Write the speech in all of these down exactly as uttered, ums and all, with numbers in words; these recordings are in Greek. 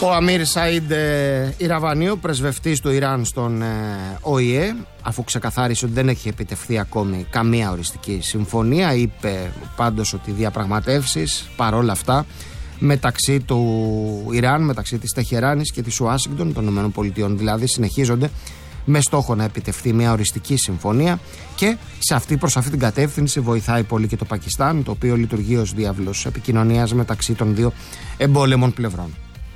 Ο Αμίρ Σαΐντ Ιραβανίου, πρεσβευτής του Ιράν στον Ο Η Ε, αφού ξεκαθάρισε ότι δεν έχει επιτευχθεί ακόμη καμία οριστική συμφωνία, είπε πάντως ότι οι διαπραγματεύσεις παρόλα αυτά μεταξύ του Ιράν, μεταξύ της Τεχεράνης και της Ουάσιγκτον, των ΗΠΑ δηλαδή, συνεχίζονται με στόχο να επιτευχθεί μια οριστική συμφωνία, και σε αυτή, προς αυτή την κατεύθυνση βοηθάει πολύ και το Πακιστάν, το οποίο λειτουργεί ως διάβλος επικοινωνίας μεταξύ των δύο εμπόλεμων πλευρών.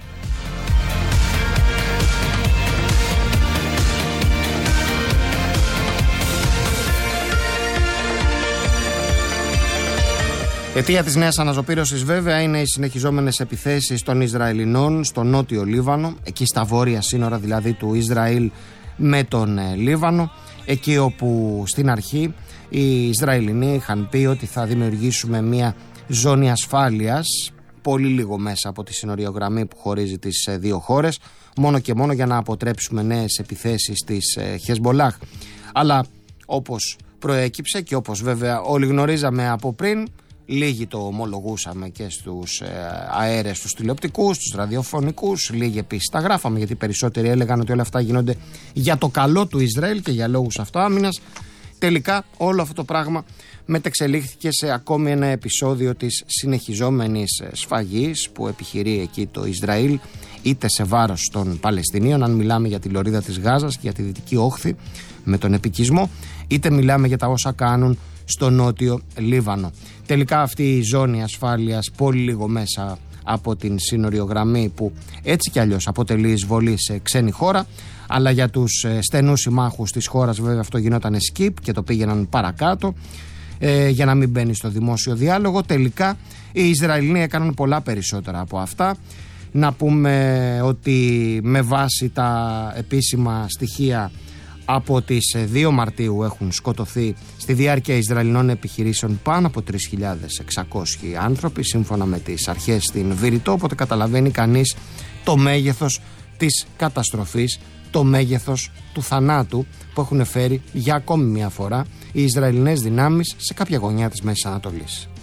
Αιτία της νέας αναζωπήρωσης βέβαια είναι οι συνεχιζόμενες επιθέσεις των Ισραηλινών στο νότιο Λίβανο, εκεί στα βόρεια σύνορα δηλαδή του Ισραήλ με τον Λίβανο, εκεί όπου στην αρχή οι Ισραηλινοί είχαν πει ότι θα δημιουργήσουμε μια ζώνη ασφάλειας πολύ λίγο μέσα από τη συνοριογραμμή που χωρίζει τις δύο χώρες, μόνο και μόνο για να αποτρέψουμε νέες επιθέσεις της Χεσμολάχ. Αλλά όπως προέκυψε και όπως βέβαια όλοι γνωρίζαμε από πριν, λίγοι το ομολογούσαμε και στους ε, αέρες, στους τηλεοπτικούς, στους ραδιοφωνικούς, λίγοι επίσης τα γράφαμε, γιατί περισσότεροι έλεγαν ότι όλα αυτά γίνονται για το καλό του Ισραήλ και για λόγους αυτοάμυνας. Τελικά όλο αυτό το πράγμα μετεξελίχθηκε σε ακόμη ένα επεισόδιο της συνεχιζόμενης σφαγής που επιχειρεί εκεί το Ισραήλ, είτε σε βάρος των Παλαιστινίων, αν μιλάμε για τη λωρίδα της Γάζας και για τη Δυτική Όχθη με τον επικισμό, είτε μιλάμε για τα όσα κάνουν στο νότιο Λίβανο. Τελικά αυτή η ζώνη ασφάλειας πολύ λίγο μέσα από την σύνοριογραμμή, που έτσι κι αλλιώς αποτελεί εισβολή σε ξένη χώρα, αλλά για τους στενούς συμμάχους της χώρας βέβαια αυτό γινόταν skip και το πήγαιναν παρακάτω ε, για να μην μπαίνει στο δημόσιο διάλογο. Τελικά οι Ισραηλοί έκαναν πολλά περισσότερα από αυτά. Να πούμε ότι με βάση τα επίσημα στοιχεία από τις δύο Μαρτίου έχουν σκοτωθεί στη διάρκεια Ισραηλινών επιχειρήσεων πάνω από τρεις χιλιάδες εξακόσιοι άνθρωποι, σύμφωνα με τις αρχές στην Βηρητό, οπότε καταλαβαίνει κανείς το μέγεθος της καταστροφής, το μέγεθος του θανάτου που έχουν φέρει για ακόμη μια φορά οι Ισραηλινές δυνάμεις σε κάποια γωνιά της Μέσης Ανατολής.